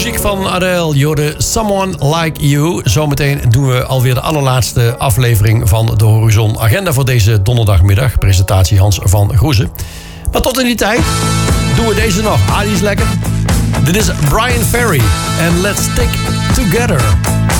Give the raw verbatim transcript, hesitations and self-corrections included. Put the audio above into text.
Muziek van Adele, Jorde, Someone Like You. Zometeen doen we alweer de allerlaatste aflevering van de Horizon Agenda voor deze donderdagmiddag. Presentatie Hans van Groezen. Maar tot in die tijd doen we deze nog. Ah, die is lekker. Dit is Brian Ferry en Let's Stick Together.